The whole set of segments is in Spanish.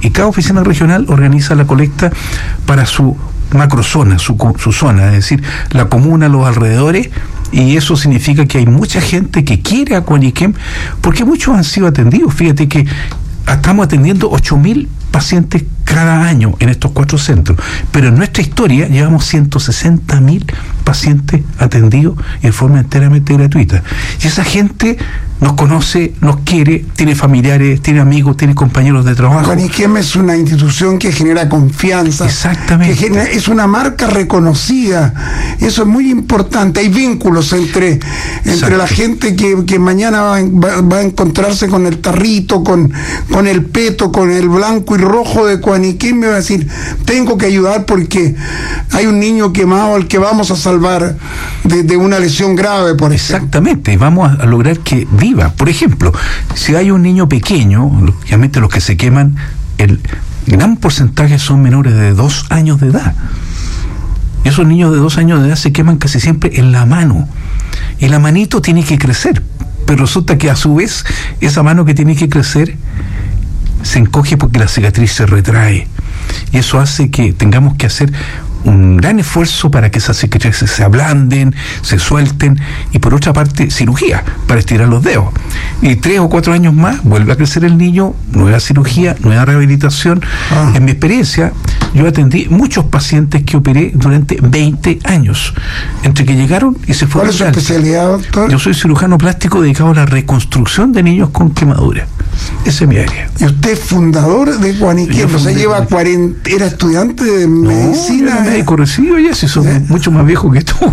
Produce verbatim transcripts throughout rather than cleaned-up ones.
y cada oficina regional organiza la colecta para su macrozona, su, su zona, es decir, la comuna, los alrededores, y eso significa que hay mucha gente que quiere a Cuaniquem, porque muchos han sido atendidos. Fíjate que estamos atendiendo ocho mil pacientes cada año en estos cuatro centros, pero en nuestra historia llevamos ciento sesenta mil pacientes atendidos en forma enteramente gratuita. Y esa gente nos conoce, nos quiere, tiene familiares, tiene amigos, tiene compañeros de trabajo. Cuaniquem es una institución que genera confianza. Exactamente. Que genera, es una marca reconocida. Eso es muy importante. Hay vínculos entre, entre la gente que, que mañana va, va, va a encontrarse con el tarrito, con, con el peto, con el blanco y rojo de Cuaniquem, me va a decir, tengo que ayudar porque hay un niño quemado al que vamos a salvar de, de una lesión grave, por ejemplo. Exactamente, vamos a lograr que viva. Por ejemplo, si hay un niño pequeño, obviamente los que se queman, el gran porcentaje son menores de dos años de edad. Y esos niños de dos años de edad se queman casi siempre en la mano. Y la manito tiene que crecer, pero resulta que a su vez esa mano que tiene que crecer se encoge porque la cicatriz se retrae. Y eso hace que tengamos que hacer un gran esfuerzo para que esas cicatrices se ablanden, se suelten, y por otra parte cirugía para estirar los dedos. Y tres o cuatro años más vuelve a crecer el niño, nueva cirugía, nueva rehabilitación. Ah. En mi experiencia, yo atendí muchos pacientes que operé durante veinte años, entre que llegaron y se fueron. ¿Cuál es su especialidad, doctor? Yo soy cirujano plástico dedicado a la reconstrucción de niños con quemaduras. Ese es mi área. ¿Y usted es fundador de Cuaniquem? O sea, lleva cuarenta, ¿era estudiante de no, medicina? Era médico recibido ya, si son ¿Eh? mucho más viejos que tú.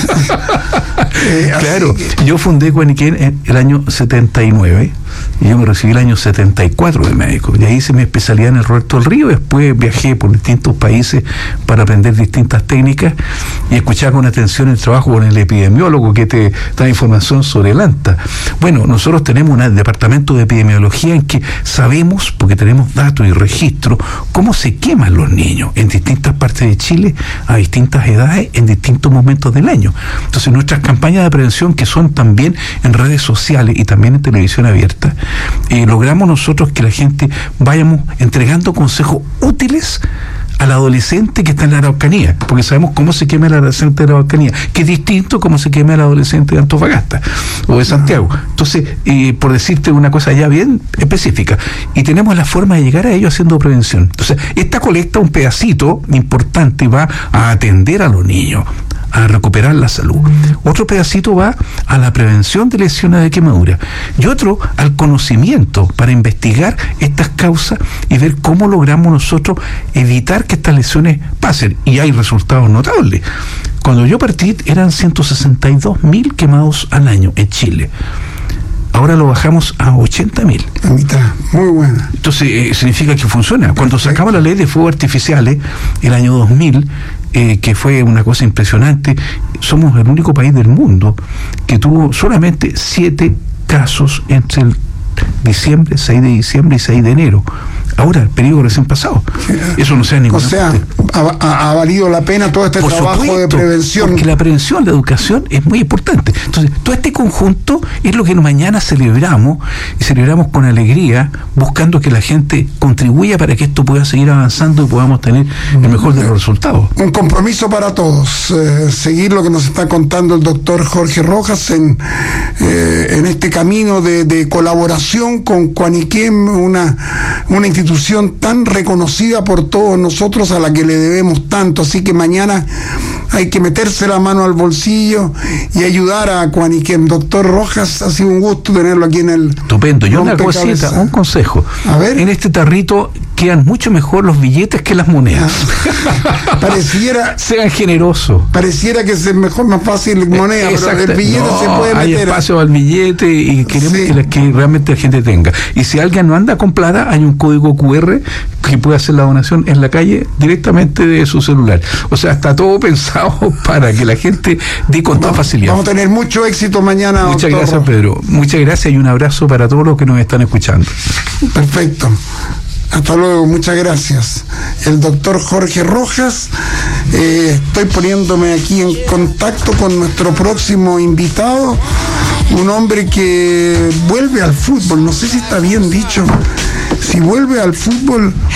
eh, claro, que... yo fundé Cuaniquem en el año setenta y nueve, y yo me recibí el año setenta y cuatro de médico, y ahí hice mi especialidad en el Roberto del Río. Después viajé por distintos países para aprender distintas técnicas y escuchar con atención el trabajo con el epidemiólogo que te da información sobre el ANTA. Bueno, nosotros tenemos un departamento de epidemiología en que sabemos, porque tenemos datos y registros, cómo se queman los niños en distintas partes de Chile, a distintas edades, en distintos momentos del año. Entonces nuestras campañas de prevención, que son también en redes sociales y también en televisión abierta, eh, logramos nosotros que la gente vayamos entregando consejos útiles al adolescente que está en la Araucanía, porque sabemos cómo se quema el adolescente de la Araucanía, que es distinto cómo se quema el adolescente de Antofagasta o de Santiago. Entonces, eh, por decirte una cosa ya bien específica, y tenemos la forma de llegar a ello haciendo prevención. Entonces, esta colecta, un pedacito importante, va a atender a los niños, a recuperar la salud. Otro pedacito va a la prevención de lesiones de quemadura, y otro al conocimiento para investigar estas causas y ver cómo logramos nosotros evitar que estas lesiones pasen, y hay resultados notables. Cuando yo partí eran ciento sesenta y dos mil quemados al año en Chile. Ahora lo bajamos a ochenta mil. A mitad, muy buena. Entonces, eh, significa que funciona. Cuando se acaba la ley de fuegos artificiales, el año dos mil, eh, que fue una cosa impresionante, somos el único país del mundo que tuvo solamente siete casos entre el diciembre, seis de diciembre y seis de enero. Ahora, el periodo recién pasado. Eso no sea ninguna. O sea, ha, ha valido la pena todo este Por trabajo supuesto, de prevención. Porque la prevención, la educación es muy importante. Entonces, todo este conjunto es lo que mañana celebramos, y celebramos con alegría, buscando que la gente contribuya para que esto pueda seguir avanzando y podamos tener el mejor de los resultados. Un compromiso para todos. Eh, seguir lo que nos está contando el doctor Jorge Rojas en, eh, en este camino de, de colaboración con Cuaniquem, una, una institución tan reconocida por todos nosotros, a la que le debemos tanto. Así que mañana hay que meterse la mano al bolsillo y ayudar a Cuaniquem. Doctor Rojas, ha sido un gusto tenerlo aquí en el... Estupendo. Yo una cosita, un consejo. A ver. En este tarrito quedan mucho mejor los billetes que las monedas. Ah, pareciera... Sean generosos. Pareciera que es mejor, más fácil moneda, eh, pero el billete no, se puede meter. Hay espacio al billete y queremos sí. que, la, que realmente la gente tenga. Y si alguien no anda con plata, hay un código cu erre que puede hacer la donación en la calle directamente de su celular. O sea, está todo pensado para que la gente dé con toda facilidad. Vamos a tener mucho éxito mañana. Muchas doctor. gracias, Pedro. Muchas gracias y un abrazo para todos los que nos están escuchando. Perfecto. Hasta luego, muchas gracias. El doctor Jorge Rojas. Eh, estoy poniéndome aquí en contacto con nuestro próximo invitado, un hombre que vuelve al fútbol. No sé si está bien dicho. Si vuelve al fútbol